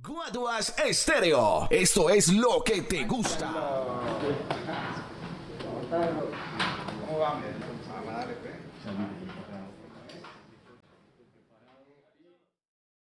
Guaduas Estéreo. Esto es lo que te gusta. ¿Cómo vamos? Vamos a darle, pues.